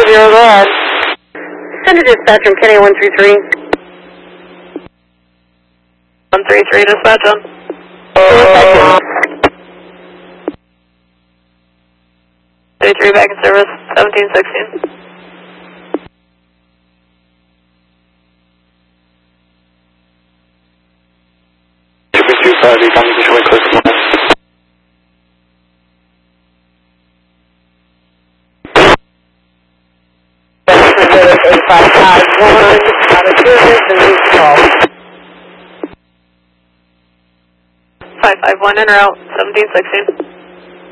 go ahead. Send a dispatch from Kenny 133. 133 dispatch on. 33 back in service, 1716. Service 8551, out of service and leave call. 551 en route, 1716.